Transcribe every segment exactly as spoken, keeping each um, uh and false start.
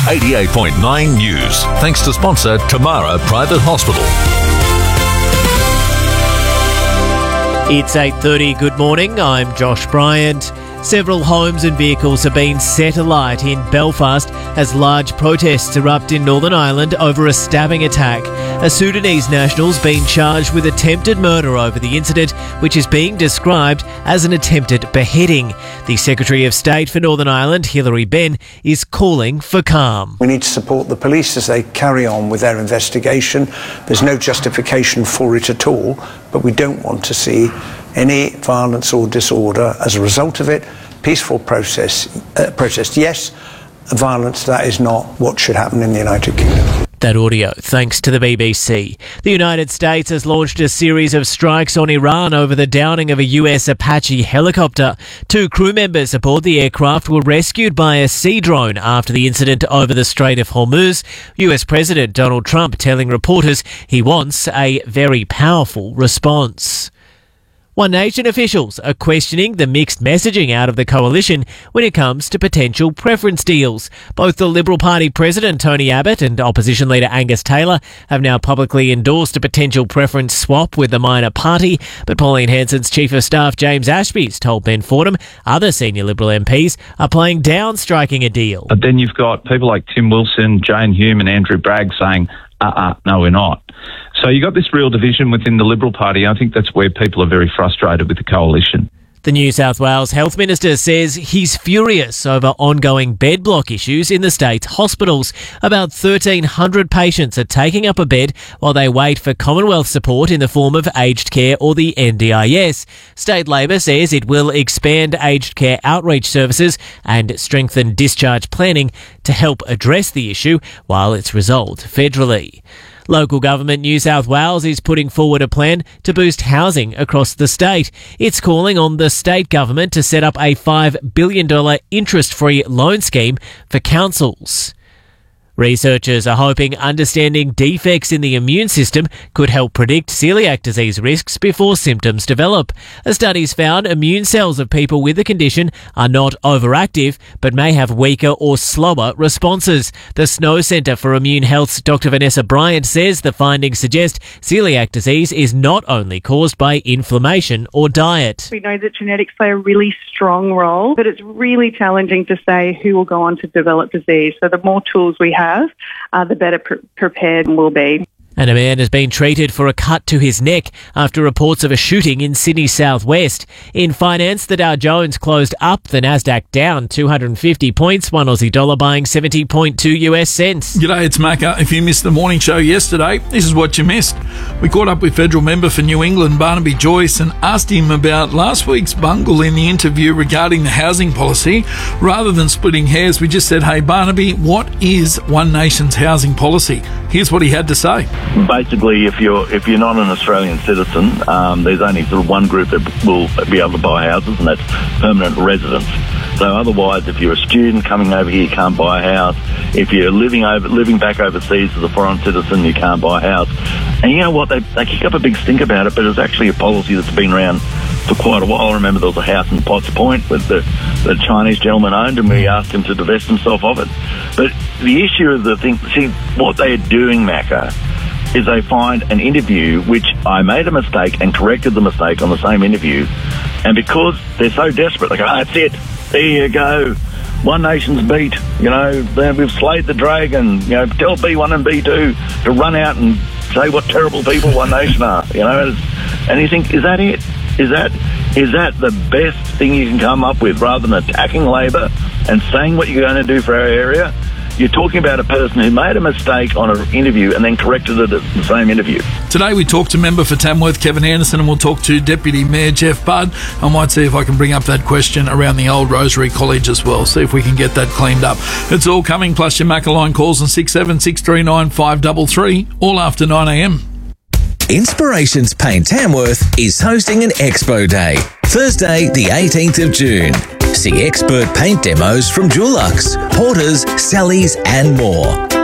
eighty-eight point nine News. Thanks to sponsor Tamara Private Hospital. It's eight thirty. Good morning. I'm Josh Bryant. Several homes and vehicles have been set alight in Belfast as large protests erupt in Northern Ireland over a stabbing attack. A Sudanese national's been charged with attempted murder over the incident, which is being described as an attempted beheading. The Secretary of State for Northern Ireland, Hilary Benn, is calling for calm. We need to support the police as they carry on with their investigation. There's no justification for it at all, but we don't want to see any violence or disorder as a result of it. Peaceful process, uh, protest, yes. Violence, that is not what should happen in the United Kingdom. That audio, thanks to the B B C. The United States has launched a series of strikes on Iran over the downing of a U S Apache helicopter. Two crew members aboard the aircraft were rescued by a sea drone after the incident over the Strait of Hormuz. U S President Donald Trump telling reporters he wants a very powerful response. One Nation officials are questioning the mixed messaging out of the coalition when it comes to potential preference deals. Both the Liberal Party President Tony Abbott and Opposition Leader Angus Taylor have now publicly endorsed a potential preference swap with the minor party, but Pauline Hanson's Chief of Staff James Ashby's told Ben Fordham other senior Liberal M Ps are playing down striking a deal. But then you've got people like Tim Wilson, Jane Hume and Andrew Bragg saying, uh-uh, no, we're not. So you've got this real division within the Liberal Party. I think that's where people are very frustrated with the coalition. The New South Wales Health Minister says he's furious over ongoing bed block issues in the state's hospitals. About thirteen hundred patients are taking up a bed while they wait for Commonwealth support in the form of aged care or the N D I S. State Labor says it will expand aged care outreach services and strengthen discharge planning to help address the issue while it's resolved federally. Local government New South Wales is putting forward a plan to boost housing across the state. It's calling on the state government to set up a five billion dollars interest-free loan scheme for councils. Researchers are hoping understanding defects in the immune system could help predict celiac disease risks before symptoms develop. A study's found immune cells of people with the condition are not overactive but may have weaker or slower responses. The Snow Centre for Immune Health's Doctor Vanessa Bryant says the findings suggest celiac disease is not only caused by inflammation or diet. We know that genetics play a really strong role, but it's really challenging to say who will go on to develop disease. So the more tools we have, have, uh, the better pre- prepared we'll be. And a man has been treated for a cut to his neck after reports of a shooting in Sydney's southwest. In finance, the Dow Jones closed up, the Nasdaq down two hundred fifty points, one Aussie dollar buying seventy point two US cents. G'day, it's Macca. If you missed the morning show yesterday, this is what you missed. We caught up with federal member for New England, Barnaby Joyce, and asked him about last week's bungle in the interview regarding the housing policy. Rather than splitting hairs, we just said, hey, Barnaby, what is One Nation's housing policy? Here's what he had to say. Basically, if you're if you're not an Australian citizen, um, there's only sort of one group that will be able to buy houses, and that's permanent residents. So otherwise, if you're a student coming over here, you can't buy a house. If you're living over living back overseas as a foreign citizen, you can't buy a house. And you know what? They they kick up a big stink about it, but it's actually a policy that's been around for quite a while. I remember there was a house in Potts Point that the, the Chinese gentleman owned, and we asked him to divest himself of it. But the issue of the thing, see, what they're doing, Macca, is they find an interview which I made a mistake and corrected the mistake on the same interview. And because they're so desperate, they go, oh, that's it. There you go. One Nation's beat. You know, we've slayed the dragon. You know, tell B one and B two to run out and say what terrible people One Nation are. You know, and you think, is that it? Is that is that the best thing you can come up with rather than attacking Labor and saying what you're going to do for our area? You're talking about a person who made a mistake on an interview and then corrected it at the same interview. Today we talked to member for Tamworth, Kevin Anderson, and we'll talk to Deputy Mayor Jeff Budd. I might see if I can bring up that question around the old Rosary College as well, see if we can get that cleaned up. It's all coming, plus your Macca calls on six seven six three nine five three three, all after nine a m. Inspirations Paint Tamworth is hosting an Expo Day, Thursday the eighteenth of June. See expert paint demos from Dulux, Porters, Sally's and more.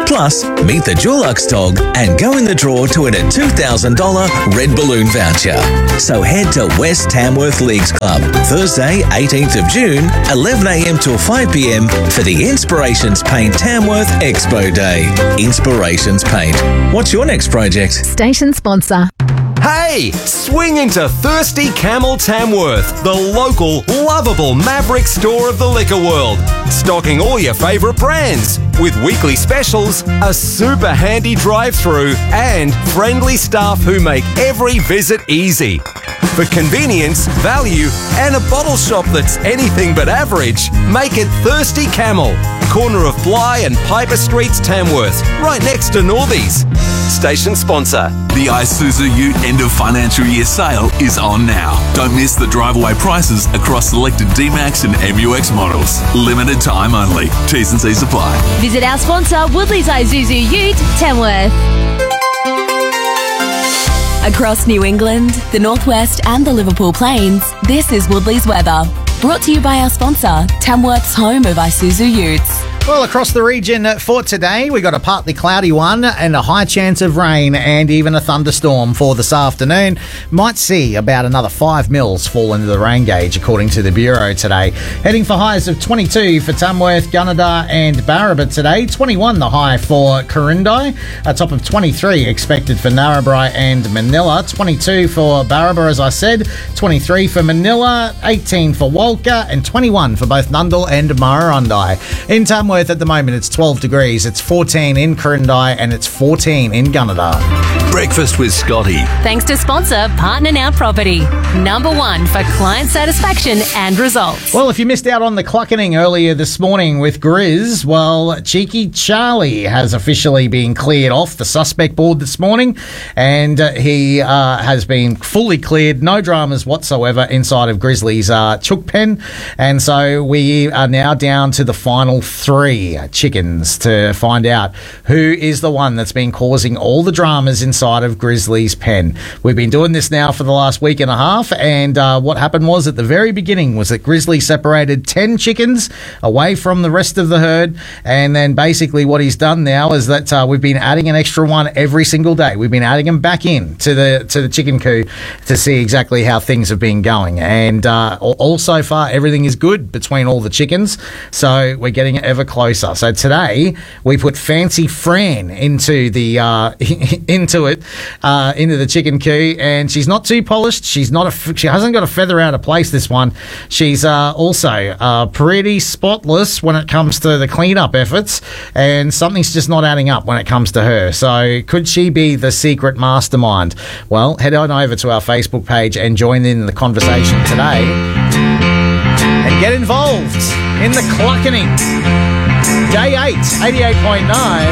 Plus, meet the Dulux dog and go in the draw to win a two thousand dollars Red Balloon voucher. So head to West Tamworth Leagues Club, Thursday, eighteenth of June, eleven a m till five p m for the Inspirations Paint Tamworth Expo Day. Inspirations Paint. What's your next project? Station sponsor. Hey, swing into Thirsty Camel Tamworth, the local, lovable Maverick store of the liquor world. Stocking all your favourite brands, with weekly specials, a super handy drive-through, and friendly staff who make every visit easy. For convenience, value, and a bottle shop that's anything but average, make it Thirsty Camel, corner of Bly and Piper Streets, Tamworth, right next to Northies. Station sponsor. The Isuzu Ute end of financial year sale is on now. Don't miss the drive-away prices across selected D-Max and M U X models. Limited time only. T's and C's apply. Visit our sponsor, Woodley's Isuzu Ute, Tamworth. Across New England, the Northwest and the Liverpool Plains, this is Woodley's weather. Brought to you by our sponsor, Tamworth's home of Isuzu Utes. Well, across the region for today, we got a partly cloudy one and a high chance of rain and even a thunderstorm for this afternoon. Might see about another five mils fall into the rain gauge, according to the Bureau today. Heading for highs of twenty-two for Tamworth, Gunnedah and Barraba today. twenty-one the high for Corindai. A top of twenty-three expected for Narrabri and Manila. twenty-two for Barraba, as I said. twenty-three for Manila. eighteen for Walker. And twenty-one for both Nundle and Murrurundi. In Tamworth, at the moment, it's twelve degrees. It's fourteen in Corindai and it's fourteen in Gunnedah. Breakfast with Scotty. Thanks to sponsor Partner Now Property. Number one for client satisfaction and results. Well, if you missed out on the cluckening earlier this morning with Grizz, well, Cheeky Charlie has officially been cleared off the suspect board this morning, and uh, he uh, has been fully cleared. No dramas whatsoever inside of Grizzly's uh, chook pen, and so we are now down to the final three chickens to find out who is the one that's been causing all the dramas inside of Grizzly's pen. We've been doing this now for the last week and a half, and uh, what happened was at the very beginning was that Grizzly separated ten chickens away from the rest of the herd, and then basically what he's done now is that uh, we've been adding an extra one every single day. We've been adding them back in to the to the chicken coop to see exactly how things have been going, and uh, all, all so far everything is good between all the chickens, so we're getting ever closer. So today we put Fancy Fran into the uh, into it uh, into the chicken coop, and she's not too polished. She's not a she hasn't got a feather out of place. This one, she's uh, also uh, pretty spotless when it comes to the cleanup efforts, and something's just not adding up when it comes to her. So could she be the secret mastermind? Well, head on over to our Facebook page and join in the conversation today, and get involved in the cluckening. Day eight, eighty-eight point nine.